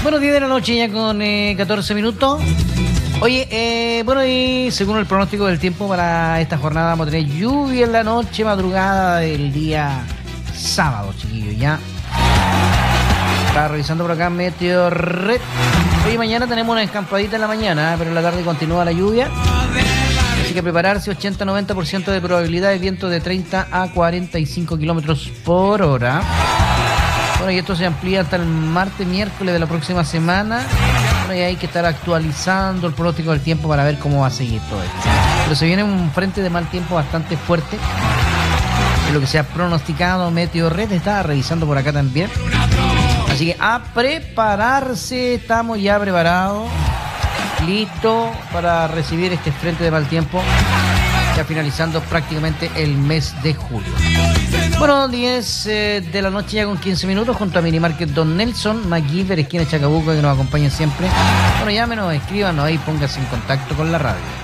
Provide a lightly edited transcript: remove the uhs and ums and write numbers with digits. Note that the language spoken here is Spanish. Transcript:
Bueno, 10 de la noche ya con 14 minutos. Oye, bueno, y según el pronóstico del tiempo para esta jornada vamos a tener lluvia en la noche, madrugada del día sábado, chiquillos, ya. Estaba revisando por acá Meteorred. Hoy mañana tenemos una escampadita en la mañana, pero en la tarde continúa la lluvia. Así que prepararse, 80-90% de probabilidad de viento de 30 a 45 kilómetros por hora. Bueno, y esto se amplía hasta el martes, miércoles de la próxima semana. Bueno, y hay que estar actualizando el pronóstico del tiempo para ver cómo va a seguir todo esto. Pero se viene un frente de mal tiempo bastante fuerte. Es lo que se ha pronosticado Meteorred. Estaba revisando por acá también. Así que a prepararse, estamos ya preparados, listos para recibir este frente de mal tiempo, ya finalizando prácticamente el mes de julio. Bueno, 10 de la noche ya con 15 minutos, junto a Minimarket Don Nelson, MacGyver, esquina Chacabuco, que nos acompaña siempre. Bueno, llámenos, escríbanos ahí, pónganse en contacto con la radio.